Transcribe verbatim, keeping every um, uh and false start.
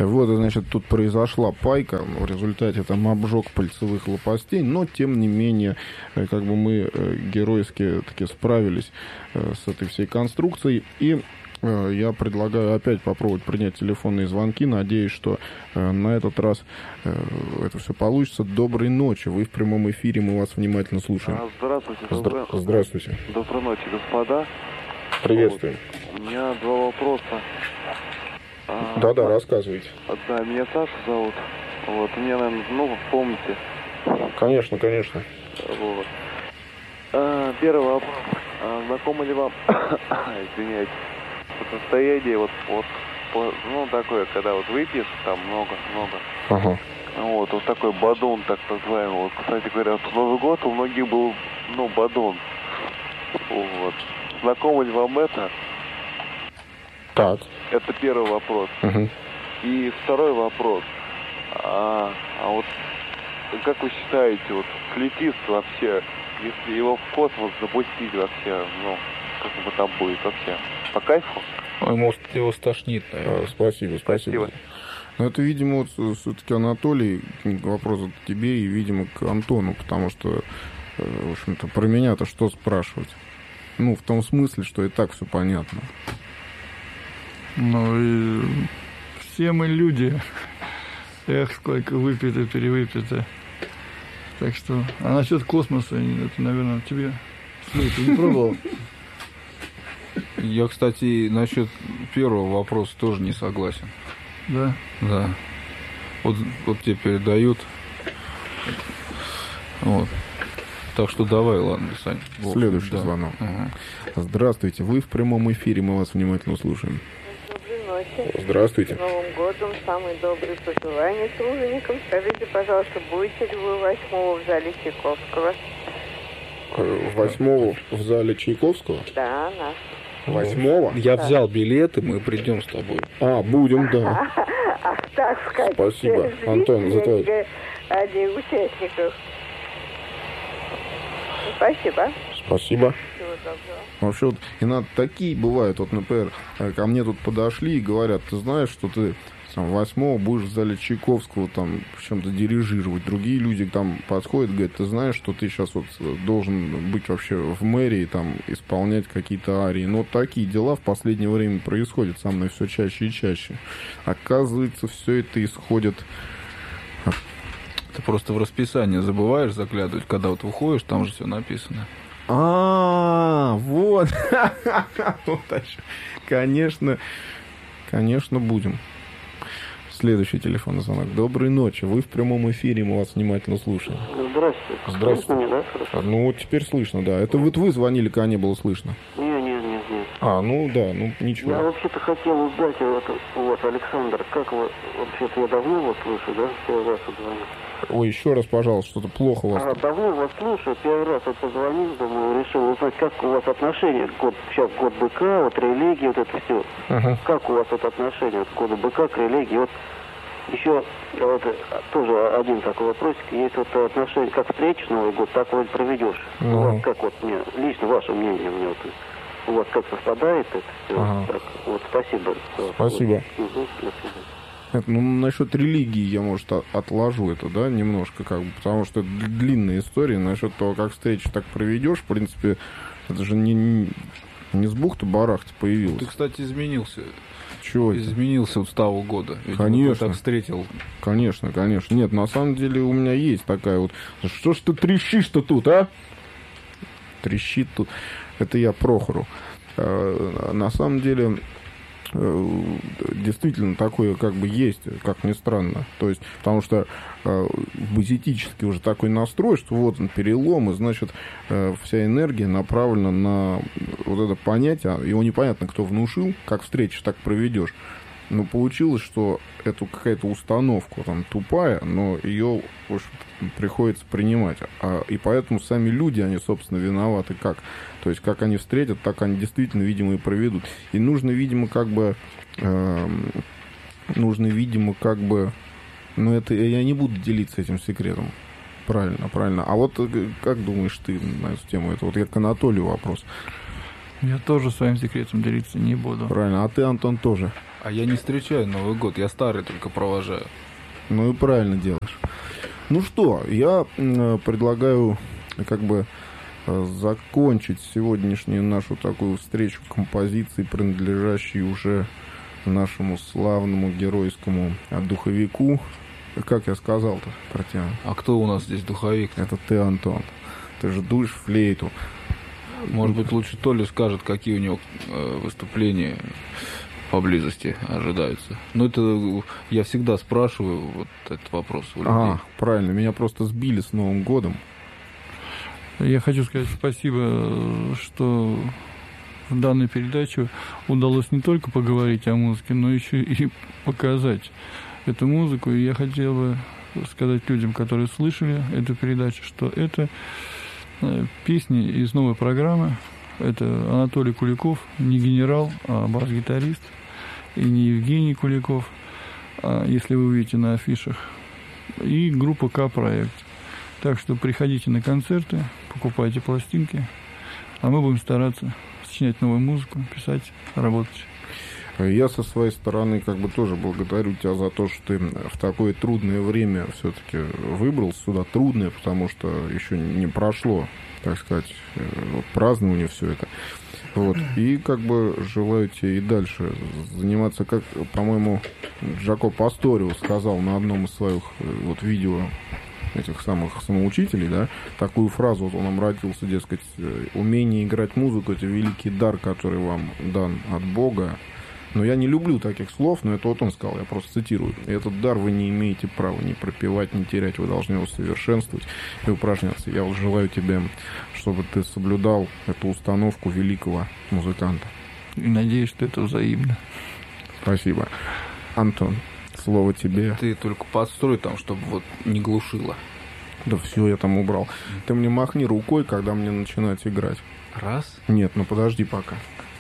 Вот, значит, тут произошла пайка, в результате там обжог пальцевых лопастей, но, тем не менее, как бы мы геройски таки справились с этой всей конструкцией, и я предлагаю опять попробовать принять телефонные звонки, надеюсь, что на этот раз это все получится. Доброй ночи, вы в прямом эфире, мы вас внимательно слушаем. Здравствуйте. Здра- Здравствуйте. Доброй ночи, господа. Приветствуем. Вот. У меня два вопроса. Да-да, рассказывайте. Да, меня Саша зовут. Вот, меня, наверное, ну, помните. Конечно, конечно. Вот. А, первый вопрос. А, знакомо ли вам, извиняюсь, состояние вот, вот, по, ну, такое, когда вот выпьешь, там много-много. Ага. Вот, вот такой бадон, так называемый. Вот, кстати говоря, в Новый год у многих был, ну, бадон. Вот. Знакомо ли вам это? Так. Это первый вопрос. Угу. И второй вопрос. А, а вот как вы считаете, вот флетист вообще, если его в космос запустить вообще, ну, как бы там будет вообще? По кайфу? Может, его стошнит, наверное. А, спасибо, спасибо. Спасибо. Но это, видимо, вот, все-таки, Анатолий, вопрос к тебе и, видимо, к Антону, потому что, в общем-то, про меня-то что спрашивать? Ну, в том смысле, что и так все понятно. Ну, и все мы люди. Эх, сколько выпито, перевыпито. Так что, а насчет космоса, это, наверное, тебе... Слушай, ты не пробовал? Я, кстати, насчет первого вопроса тоже не согласен. Да? Да. Вот, вот тебе передают. Вот. Так что давай, ладно, Сань. Следующий да. звонок. Ага. Здравствуйте, вы в прямом эфире, мы вас внимательно слушаем. Доброй ночи. Здравствуйте. С Новым годом, самые добрые пожелания труженикам. Скажите, пожалуйста, будете ли вы восьмого в зале Чайковского? Восьмого в зале Чайковского? Да, наш. Восьмого? Я взял билеты, мы придем с тобой. А, будем, да. Ах, так сказать. Спасибо, Антон, за твой... Один участников. Спасибо. Спасибо. Всего доброго. Вообще, вот, иногда такие бывают, вот, например, ко мне тут подошли и говорят, ты знаешь, что ты там, восьмого будешь в зале Чайковского там чем-то дирижировать. Другие люди там подходят, говорят, ты знаешь, что ты сейчас вот должен быть вообще в мэрии, там, исполнять какие-то арии. Но вот такие дела в последнее время происходят со мной все чаще и чаще. Оказывается, все это исходит... Ты просто в расписание забываешь заглядывать, когда вот выходишь, там же все написано. А, вот. Конечно, конечно, будем. Следующий телефонный звонок. Доброй ночи. Вы в прямом эфире, мы вас внимательно слушаем. Здравствуйте. Здравствуйте. Слышно меня, да, хорошо? Ну, теперь слышно, да. Это вот вы звонили, когда не было слышно. Нет, нет, нет, нет. А, ну да, ну ничего. Я вообще-то хотел узнать, вот, вот, Александр, как вы, вообще-то я давно вас слышу, да, первый раз вот звоню. Ой, еще раз, пожалуйста, что-то плохо у вас. А, давно вас слушаю, первый раз вот позвонил, думаю, решил узнать, как у вас отношения, год, сейчас год быка, вот религия, вот это все. Ага. Как у вас вот отношения вот, к году быка, к религии, вот еще вот, тоже один такой вопросик, есть вот отношения, как встретишь Новый год, так вот проведешь. Ну. У вас, как вот мне, лично ваше мнение мне вот, у вас как совпадает это все? Ага. Так, вот, спасибо. Спасибо. Угу, до свидания. Это, ну, насчет религии я, может, отложу это, да, немножко, как бы, потому что это длинная история. Насчет того, как встречу так проведешь, в принципе, это же не, не, не с бухты-барахты появилось. Ты, кстати, изменился. Чего это? Изменился вот с того года. Видимо, Конечно. ты так встретил. Конечно, конечно. Нет, на самом деле у меня есть такая вот... Что ж ты трещишь-то тут, а? Трещит тут. Это я Прохору. На самом деле... действительно такое как бы есть, как ни странно. То есть, потому что э, базитически уже такой настрой, что вот он перелом, и значит э, вся энергия направлена на вот это понятие. Его непонятно, кто внушил, как встретишь, так проведешь. Но получилось, что это какая-то установка там тупая, но ее уж приходится принимать. А, и поэтому сами люди, они, собственно, виноваты как. То есть, как они встретят, так они действительно, видимо, и проведут. И нужно, видимо, как бы... Э, нужно, видимо, как бы... Ну, это я не буду делиться этим секретом. Правильно, правильно. А вот как думаешь ты на эту тему? Это вот я к Анатолию вопрос. Я тоже своим секретом делиться не буду. Правильно. А ты, Антон, тоже? А я не встречаю Новый год, я старый только провожаю. Ну и правильно делаешь. Ну что, я э, предлагаю как бы э, закончить сегодняшнюю нашу такую встречу композиции, принадлежащей уже нашему славному геройскому духовику. Как я сказал-то про тебя? А кто у нас здесь духовик? Это ты, Антон. Ты же дуешь флейту. Может быть, лучше Толя скажет, какие у него э, выступления поблизости ожидаются. Но это я всегда спрашиваю вот этот вопрос у людей. А, правильно, меня просто сбили с Новым годом. Я хочу сказать спасибо, что в данной передаче удалось не только поговорить о музыке, но еще и показать эту музыку. И я хотел бы сказать людям, которые слышали эту передачу, что это песни из новой программы. Это Анатолий Куликов, не генерал, а бас-гитарист. И не Евгений Куликов, а если вы увидите на афишах. И группа К-проект. Так что приходите на концерты, покупайте пластинки, а мы будем стараться сочинять новую музыку, писать, работать. Я со своей стороны как бы тоже благодарю тебя за то, что ты в такое трудное время все-таки выбрал сюда. Трудное, потому что еще не прошло, так сказать, вот, празднование все это. Вот. И как бы желаю тебе и дальше заниматься, как, по-моему, Джако Пасторио сказал на одном из своих вот видео этих самых самоучителей, да, такую фразу вот он обратился, дескать, умение играть музыку — это великий дар, который вам дан от Бога. Но я не люблю таких слов, но это вот он сказал, я просто цитирую. Этот дар вы не имеете права ни пропевать, ни терять, вы должны его совершенствовать и упражняться. Я вот желаю тебе, чтобы ты соблюдал эту установку великого музыканта. И надеюсь, что это взаимно. Спасибо. Антон, слово тебе. Ты только подстрой там, чтобы вот не глушило. Да все, я там убрал. Ты мне махни рукой, когда мне начинать играть. Раз. Нет, ну подожди пока.